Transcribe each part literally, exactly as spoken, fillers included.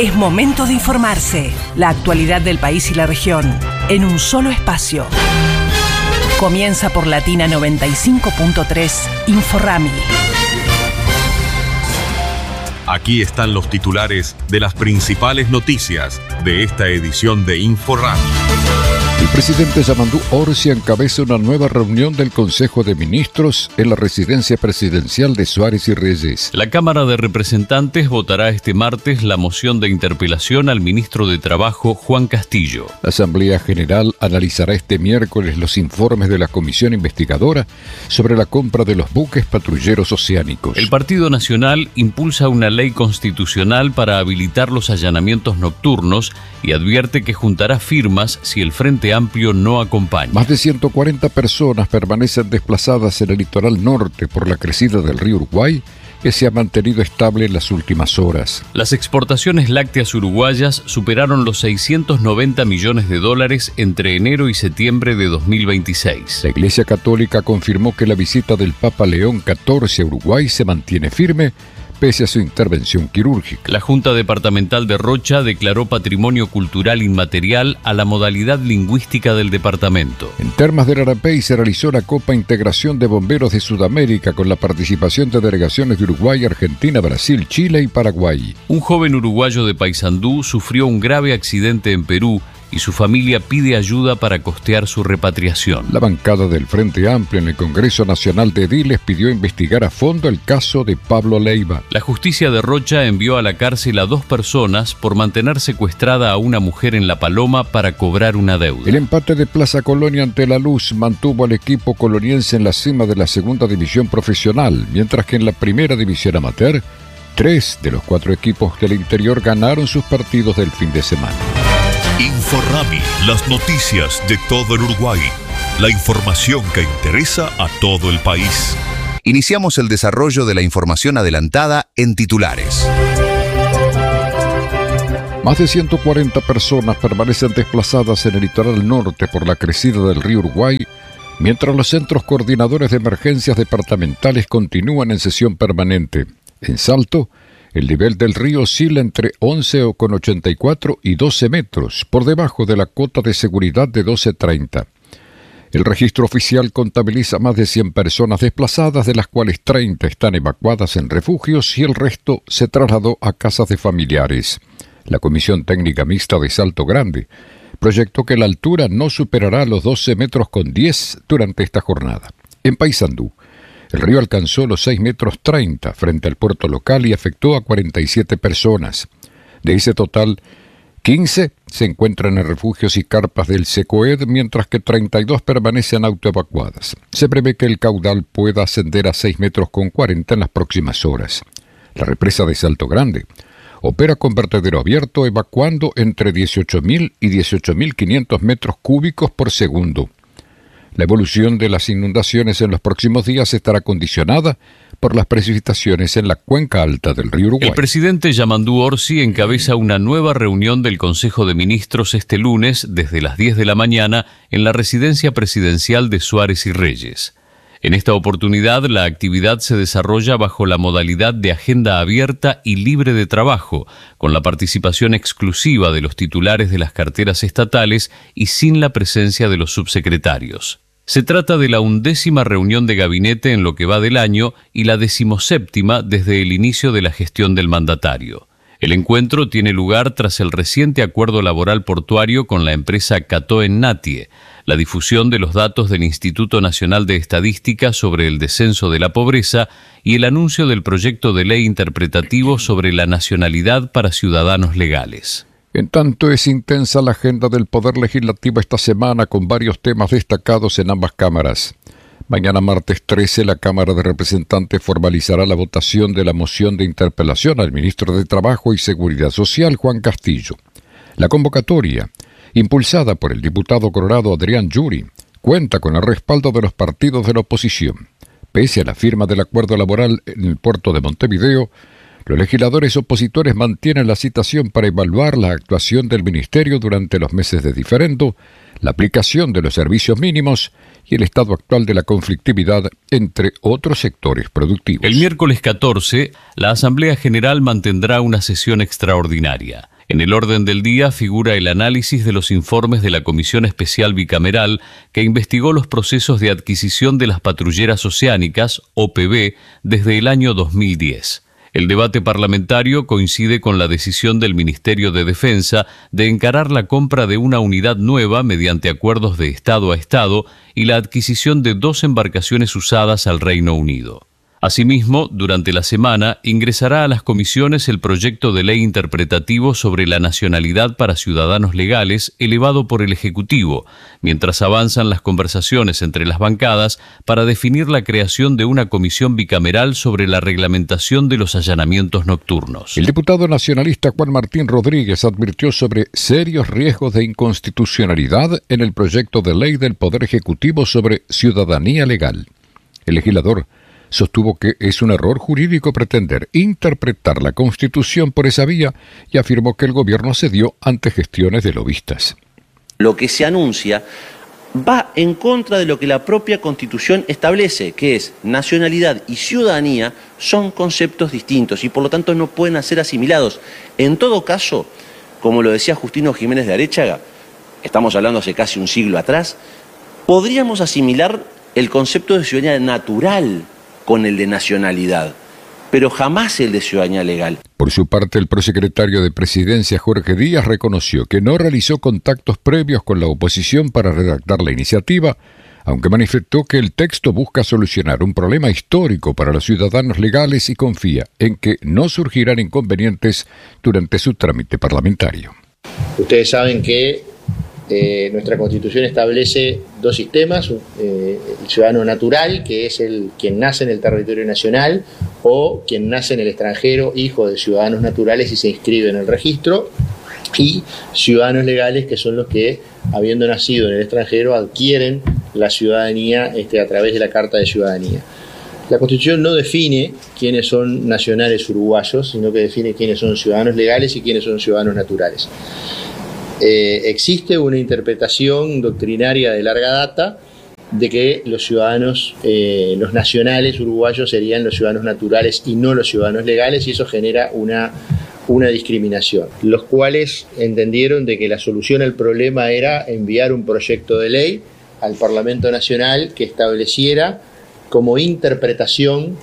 Es momento de informarse. La actualidad del país y la región en un solo espacio. Comienza por Latina noventa y cinco punto tres, Inforrami. Aquí están los titulares de las principales noticias de esta edición de Inforrami. El presidente Yamandú Orsi encabeza una nueva reunión del Consejo de Ministros en la residencia presidencial de Suárez y Reyes. La Cámara de Representantes votará este martes la moción de interpelación al ministro de Trabajo, Juan Castillo. La Asamblea General analizará este miércoles los informes de la Comisión Investigadora sobre la compra de los buques patrulleros oceánicos. El Partido Nacional impulsa una ley constitucional para habilitar los allanamientos nocturnos y advierte que juntará firmas si el Frente Amplio no acompaña. Más de ciento cuarenta personas permanecen desplazadas en el litoral norte por la crecida del río Uruguay, que se ha mantenido estable en las últimas horas. Las exportaciones lácteas uruguayas superaron los seiscientos noventa millones de dólares entre enero y septiembre de dos mil veintiséis. La Iglesia Católica confirmó que la visita del Papa León catorce a Uruguay se mantiene firme, pese a su intervención quirúrgica. La Junta Departamental de Rocha declaró patrimonio cultural inmaterial a la modalidad lingüística del departamento. En Termas del Arapey se realizó la Copa Integración de Bomberos de Sudamérica con la participación de delegaciones de Uruguay, Argentina, Brasil, Chile y Paraguay. Un joven uruguayo de Paysandú sufrió un grave accidente en Perú y su familia pide ayuda para costear su repatriación. La bancada del Frente Amplio en el Congreso Nacional de Ediles pidió investigar a fondo el caso de Pablo Leiva. La justicia de Rocha envió a la cárcel a dos personas por mantener secuestrada a una mujer en La Paloma para cobrar una deuda. El empate de Plaza Colonia ante La Luz mantuvo al equipo coloniense en la cima de la segunda división profesional, mientras que en la primera división amateur, tres de los cuatro equipos del interior ganaron sus partidos del fin de semana. Inforrami, las noticias de todo el Uruguay. La información que interesa a todo el país. Iniciamos el desarrollo de la información adelantada en titulares. Más de ciento cuarenta personas permanecen desplazadas en el litoral norte por la crecida del río Uruguay, mientras los centros coordinadores de emergencias departamentales continúan en sesión permanente. En Salto, el nivel del río oscila entre once coma ochenta y cuatro y doce metros, por debajo de la cota de seguridad de doce coma treinta. El registro oficial contabiliza más de cien personas desplazadas, de las cuales treinta están evacuadas en refugios y el resto se trasladó a casas de familiares. La Comisión Técnica Mixta de Salto Grande proyectó que la altura no superará los doce metros con diez durante esta jornada. En Paysandú, el río alcanzó los seis metros treinta frente al puerto local y afectó a cuarenta y siete personas. De ese total, quince se encuentran en refugios y carpas del SECOED, mientras que treinta y dos permanecen autoevacuadas. Se prevé que el caudal pueda ascender a seis metros con cuarenta en las próximas horas. La represa de Salto Grande opera con vertedero abierto, evacuando entre dieciocho mil y dieciocho mil quinientos metros cúbicos por segundo. La evolución de las inundaciones en los próximos días estará condicionada por las precipitaciones en la cuenca alta del río Uruguay. El presidente Yamandú Orsi encabeza una nueva reunión del Consejo de Ministros este lunes desde las diez de la mañana en la residencia presidencial de Suárez y Reyes. En esta oportunidad, la actividad se desarrolla bajo la modalidad de agenda abierta y libre de trabajo, con la participación exclusiva de los titulares de las carteras estatales y sin la presencia de los subsecretarios. Se trata de la undécima reunión de gabinete en lo que va del año y la decimoséptima desde el inicio de la gestión del mandatario. El encuentro tiene lugar tras el reciente acuerdo laboral portuario con la empresa Catoen Natie, la difusión de los datos del Instituto Nacional de Estadística sobre el descenso de la pobreza y el anuncio del proyecto de ley interpretativo sobre la nacionalidad para ciudadanos legales. En tanto, es intensa la agenda del Poder Legislativo esta semana, con varios temas destacados en ambas cámaras. Mañana martes trece, la Cámara de Representantes formalizará la votación de la moción de interpelación al ministro de Trabajo y Seguridad Social, Juan Castillo. La convocatoria, impulsada por el diputado colorado Adrián Yuri, cuenta con el respaldo de los partidos de la oposición. Pese a la firma del acuerdo laboral en el puerto de Montevideo, los legisladores opositores mantienen la citación para evaluar la actuación del ministerio durante los meses de diferendo, la aplicación de los servicios mínimos y el estado actual de la conflictividad entre otros sectores productivos. El miércoles catorce, la Asamblea General mantendrá una sesión extraordinaria. En el orden del día figura el análisis de los informes de la Comisión Especial Bicameral que investigó los procesos de adquisición de las patrulleras oceánicas, O P B, desde el año dos mil diez. El debate parlamentario coincide con la decisión del Ministerio de Defensa de encarar la compra de una unidad nueva mediante acuerdos de Estado a Estado y la adquisición de dos embarcaciones usadas al Reino Unido. Asimismo, durante la semana ingresará a las comisiones el proyecto de ley interpretativo sobre la nacionalidad para ciudadanos legales elevado por el Ejecutivo, mientras avanzan las conversaciones entre las bancadas para definir la creación de una comisión bicameral sobre la reglamentación de los allanamientos nocturnos. El diputado nacionalista Juan Martín Rodríguez advirtió sobre serios riesgos de inconstitucionalidad en el proyecto de ley del Poder Ejecutivo sobre ciudadanía legal. El legislador sostuvo que es un error jurídico pretender interpretar la Constitución por esa vía y afirmó que el gobierno cedió ante gestiones de lobistas. Lo que se anuncia va en contra de lo que la propia Constitución establece, que es nacionalidad y ciudadanía son conceptos distintos y por lo tanto no pueden ser asimilados. En todo caso, como lo decía Justino Jiménez de Aréchaga, estamos hablando hace casi un siglo atrás, podríamos asimilar el concepto de ciudadanía natural con el de nacionalidad, pero jamás el de ciudadanía legal. Por su parte, el prosecretario de Presidencia, Jorge Díaz, reconoció que no realizó contactos previos con la oposición para redactar la iniciativa, aunque manifestó que el texto busca solucionar un problema histórico para los ciudadanos legales y confía en que no surgirán inconvenientes durante su trámite parlamentario. Ustedes saben que Eh, nuestra Constitución establece dos sistemas, eh, el ciudadano natural, que es el quien nace en el territorio nacional, o quien nace en el extranjero, hijo de ciudadanos naturales y se inscribe en el registro, y ciudadanos legales, que son los que, habiendo nacido en el extranjero, adquieren la ciudadanía este, a través de la Carta de Ciudadanía. La Constitución no define quiénes son nacionales uruguayos, sino que define quiénes son ciudadanos legales y quiénes son ciudadanos naturales. Eh, existe una interpretación doctrinaria de larga data de que los ciudadanos, eh, los nacionales uruguayos serían los ciudadanos naturales y no los ciudadanos legales, y eso genera una, una discriminación. Los cuales entendieron de que la solución al problema era enviar un proyecto de ley al Parlamento Nacional que estableciera como interpretación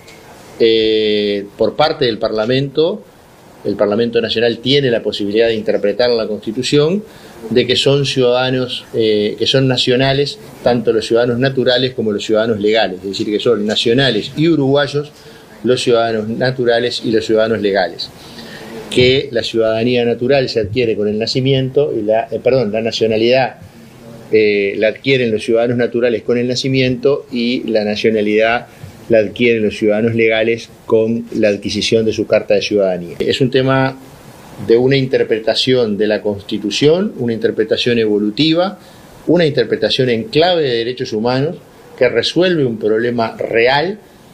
eh, por parte del Parlamento. El Parlamento Nacional tiene la posibilidad de interpretar la Constitución, de que son ciudadanos, eh, que son nacionales, tanto los ciudadanos naturales como los ciudadanos legales, es decir, que son nacionales y uruguayos los ciudadanos naturales y los ciudadanos legales. Que la ciudadanía natural se adquiere con el nacimiento, y la, eh, perdón, la nacionalidad eh, la adquieren los ciudadanos naturales con el nacimiento y la nacionalidad la adquieren los ciudadanos legales con la adquisición de su carta de ciudadanía. Es un tema de una interpretación de la Constitución, una interpretación evolutiva, una interpretación en clave de derechos humanos que resuelve un problema real,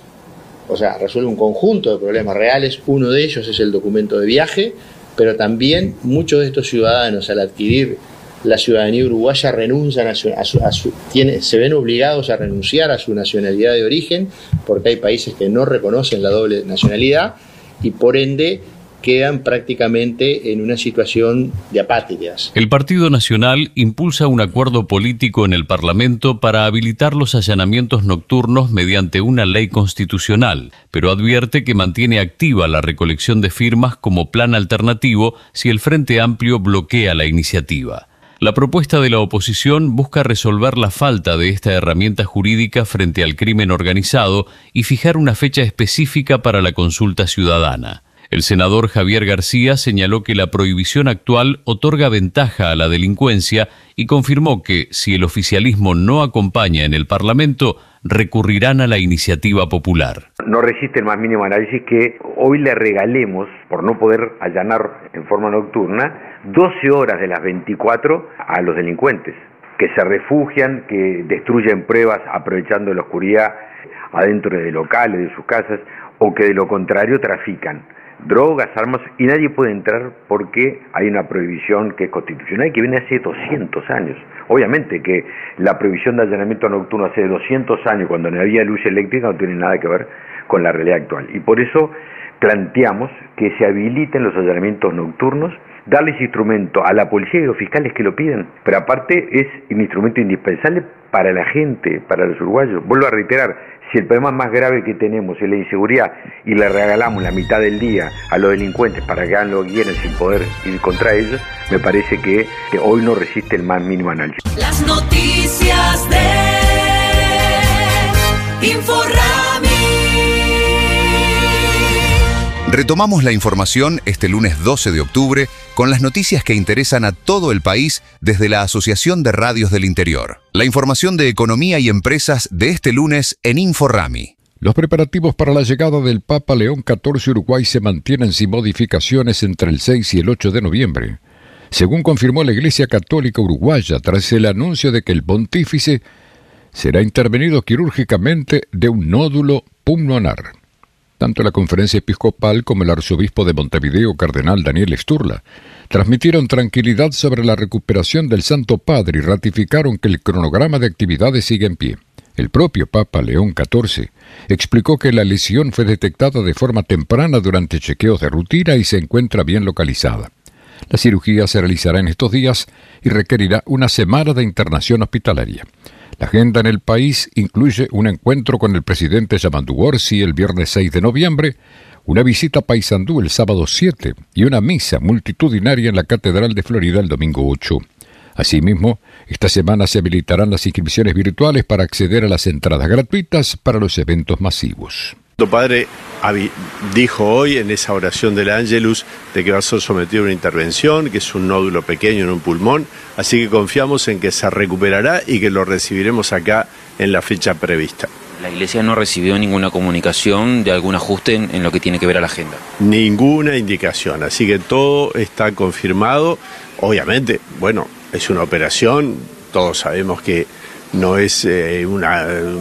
o sea, resuelve un conjunto de problemas reales. Uno de ellos es el documento de viaje, pero también muchos de estos ciudadanos, al adquirir la ciudadanía uruguaya, renuncian a su, a su, a su, tiene, se ven obligados a renunciar a su nacionalidad de origen, porque hay países que no reconocen la doble nacionalidad y por ende quedan prácticamente en una situación de apátridas. El Partido Nacional impulsa un acuerdo político en el Parlamento para habilitar los allanamientos nocturnos mediante una ley constitucional, pero advierte que mantiene activa la recolección de firmas como plan alternativo si el Frente Amplio bloquea la iniciativa. La propuesta de la oposición busca resolver la falta de esta herramienta jurídica frente al crimen organizado y fijar una fecha específica para la consulta ciudadana. El senador Javier García señaló que la prohibición actual otorga ventaja a la delincuencia y confirmó que, si el oficialismo no acompaña en el Parlamento, recurrirán a la iniciativa popular. No resiste el más mínimo análisis que hoy le regalemos, por no poder allanar en forma nocturna, doce horas de las veinticuatro a los delincuentes, que se refugian, que destruyen pruebas aprovechando la oscuridad adentro de locales, de sus casas, o que de lo contrario trafican drogas, armas, y nadie puede entrar porque hay una prohibición que es constitucional, que viene hace doscientos años. Obviamente que la prohibición de allanamiento nocturno hace doscientos años, cuando no había luz eléctrica, no tiene nada que ver con la realidad actual. Y por eso planteamos que se habiliten los allanamientos nocturnos darles instrumento a la policía y a los fiscales que lo piden, pero aparte es un instrumento indispensable para la gente, para los uruguayos. Vuelvo a reiterar, si el problema más grave que tenemos es la inseguridad y le regalamos la mitad del día a los delincuentes para que hagan lo que quieren sin poder ir contra ellos, me parece que, que hoy no resiste el más mínimo análisis. Las noticias de Inforrami. Retomamos la información este lunes doce de octubre con las noticias que interesan a todo el país desde la Asociación de Radios del Interior. La información de economía y empresas de este lunes en Inforrami. Los preparativos para la llegada del Papa León catorce a Uruguay se mantienen sin modificaciones entre el seis y el ocho de noviembre, según confirmó la Iglesia Católica Uruguaya tras el anuncio de que el pontífice será intervenido quirúrgicamente de un nódulo pulmonar. Tanto la Conferencia Episcopal como el arzobispo de Montevideo, cardenal Daniel Sturla, transmitieron tranquilidad sobre la recuperación del Santo Padre y ratificaron que el cronograma de actividades sigue en pie. El propio Papa León catorce explicó que la lesión fue detectada de forma temprana durante chequeos de rutina y se encuentra bien localizada. La cirugía se realizará en estos días y requerirá una semana de internación hospitalaria. La agenda en el país incluye un encuentro con el presidente Yamandu Orsi el viernes seis de noviembre, una visita a Paysandú el sábado siete y una misa multitudinaria en la Catedral de Florida el domingo ocho. Asimismo, esta semana se habilitarán las inscripciones virtuales para acceder a las entradas gratuitas para los eventos masivos. El Padre dijo hoy en esa oración del Ángelus de que va a ser sometido a una intervención, que es un nódulo pequeño en un pulmón, así que confiamos en que se recuperará y que lo recibiremos acá en la fecha prevista. La Iglesia no recibió ninguna comunicación de algún ajuste en, en lo que tiene que ver a la agenda. Ninguna indicación, así que todo está confirmado. Obviamente, bueno, es una operación, todos sabemos que no es eh, una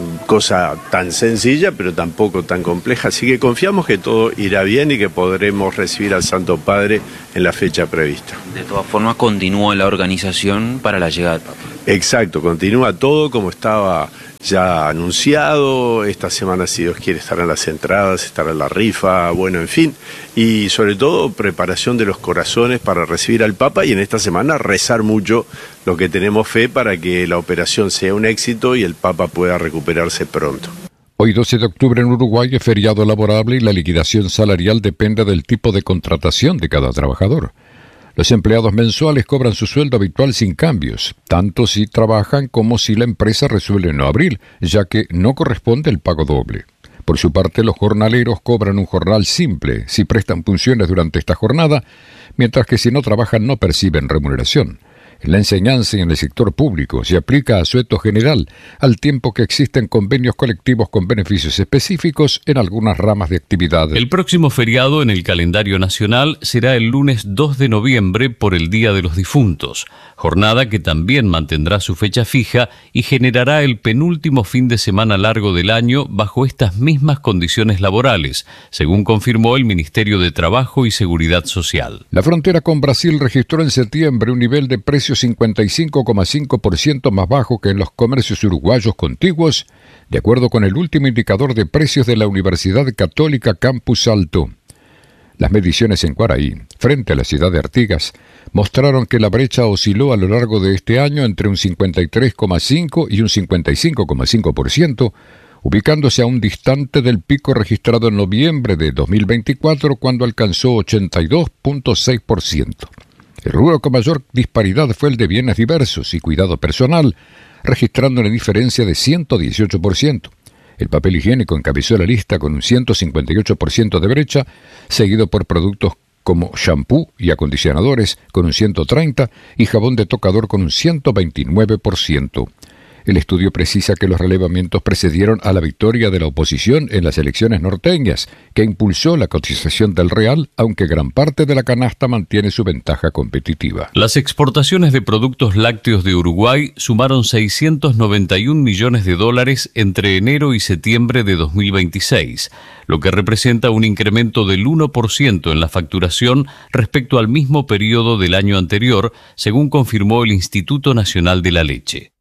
cosa tan sencilla, pero tampoco tan compleja, así que confiamos que todo irá bien y que podremos recibir al Santo Padre en la fecha prevista. De todas formas, continúa la organización para la llegada del Papa. Exacto, continúa todo como estaba ya anunciado. Esta semana, si Dios quiere, estarán las entradas, estará la rifa, bueno, en fin. Y sobre todo, preparación de los corazones para recibir al Papa y en esta semana rezar mucho, lo que tenemos fe para que la operación sea un éxito y el Papa pueda recuperarse pronto. Hoy doce de octubre en Uruguay es feriado laborable y la liquidación salarial depende del tipo de contratación de cada trabajador. Los empleados mensuales cobran su sueldo habitual sin cambios, tanto si trabajan como si la empresa resuelve no abrir, ya que no corresponde el pago doble. Por su parte, los jornaleros cobran un jornal simple si prestan funciones durante esta jornada, mientras que si no trabajan no perciben remuneración. En la enseñanza y en el sector público se aplica asueto general, al tiempo que existen convenios colectivos con beneficios específicos en algunas ramas de actividad. El próximo feriado en el calendario nacional será el lunes dos de noviembre por el Día de los Difuntos, jornada que también mantendrá su fecha fija y generará el penúltimo fin de semana largo del año bajo estas mismas condiciones laborales, según confirmó el Ministerio de Trabajo y Seguridad Social. La frontera con Brasil registró en septiembre un nivel de precios cincuenta y cinco coma cinco por ciento más bajo que en los comercios uruguayos contiguos, de acuerdo con el último indicador de precios de la Universidad Católica Campus Alto. Las mediciones en Quaraí, frente a la ciudad de Artigas, mostraron que la brecha osciló a lo largo de este año entre un cincuenta y tres coma cinco por ciento y un cincuenta y cinco coma cinco por ciento, ubicándose aún distante del pico registrado en noviembre de dos mil veinticuatro, cuando alcanzó ochenta y dos coma seis por ciento. El rubro con mayor disparidad fue el de bienes diversos y cuidado personal, registrando una diferencia de ciento dieciocho por ciento. El papel higiénico encabezó la lista con un ciento cincuenta y ocho por ciento de brecha, seguido por productos como shampoo y acondicionadores con un ciento treinta por ciento y jabón de tocador con un ciento veintinueve por ciento. El estudio precisa que los relevamientos precedieron a la victoria de la oposición en las elecciones norteñas, que impulsó la cotización del real, aunque gran parte de la canasta mantiene su ventaja competitiva. Las exportaciones de productos lácteos de Uruguay sumaron seiscientos noventa y un millones de dólares entre enero y septiembre de dos mil veintiséis, lo que representa un incremento del uno por ciento en la facturación respecto al mismo periodo del año anterior, según confirmó el Instituto Nacional de la Leche.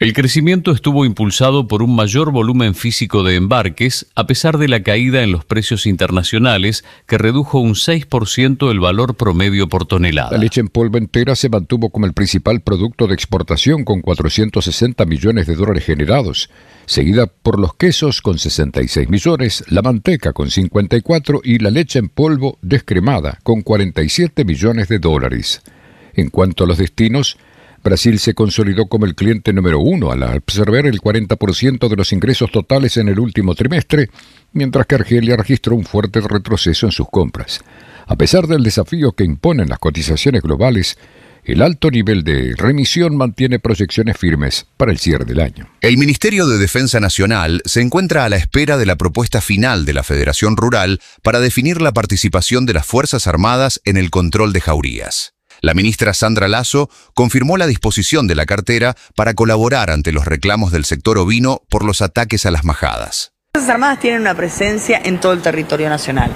El crecimiento estuvo impulsado por un mayor volumen físico de embarques, a pesar de la caída en los precios internacionales, que redujo un seis por ciento el valor promedio por tonelada. La leche en polvo entera se mantuvo como el principal producto de exportación con cuatrocientos sesenta millones de dólares generados, seguida por los quesos con sesenta y seis millones, la manteca con cincuenta y cuatro y la leche en polvo descremada con cuarenta y siete millones de dólares. En cuanto a los destinos, Brasil se consolidó como el cliente número uno al absorber el cuarenta por ciento de los ingresos totales en el último trimestre, mientras que Argelia registró un fuerte retroceso en sus compras. A pesar del desafío que imponen las cotizaciones globales, el alto nivel de remisión mantiene proyecciones firmes para el cierre del año. El Ministerio de Defensa Nacional se encuentra a la espera de la propuesta final de la Federación Rural para definir la participación de las Fuerzas Armadas en el control de jaurías. La ministra Sandra Lasso confirmó la disposición de la cartera para colaborar ante los reclamos del sector ovino por los ataques a las majadas. Las Fuerzas Armadas tienen una presencia en todo el territorio nacional.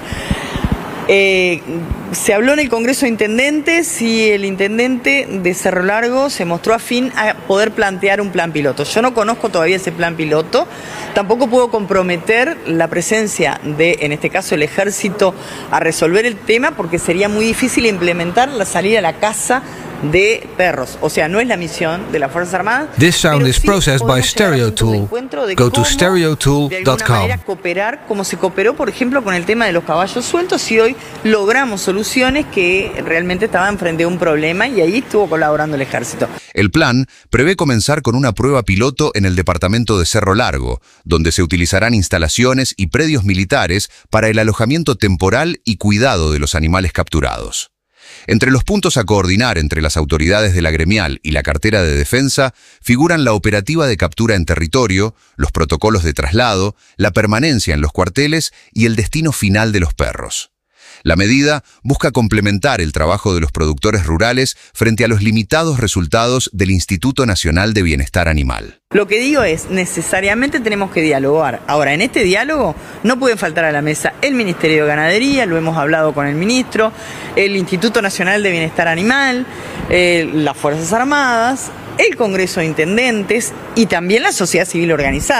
Eh, se habló en el Congreso de Intendentes y el intendente de Cerro Largo se mostró afín a poder plantear un plan piloto. Yo no conozco todavía ese plan piloto, tampoco puedo comprometer la presencia de, en este caso, el ejército a resolver el tema porque sería muy difícil implementar la salida a la caza de perros. O sea, no es la misión de las Fuerzas Armadas. This sound is processed by Stereotool. Go to stereotool dot com. Cooperar como se cooperó, por ejemplo, con el tema de los caballos sueltos, y hoy logramos soluciones que realmente estaban frente a un problema y ahí estuvo colaborando el ejército. El plan prevé comenzar con una prueba piloto en el departamento de Cerro Largo, donde se utilizarán instalaciones y predios militares para el alojamiento temporal y cuidado de los animales capturados. Entre los puntos a coordinar entre las autoridades de la gremial y la cartera de defensa figuran la operativa de captura en territorio, los protocolos de traslado, la permanencia en los cuarteles y el destino final de los perros. La medida busca complementar el trabajo de los productores rurales frente a los limitados resultados del Instituto Nacional de Bienestar Animal. Lo que digo es, necesariamente tenemos que dialogar. Ahora, en este diálogo no puede faltar a la mesa el Ministerio de Ganadería, lo hemos hablado con el ministro, el Instituto Nacional de Bienestar Animal, eh, las Fuerzas Armadas, el Congreso de Intendentes y también la sociedad civil organizada.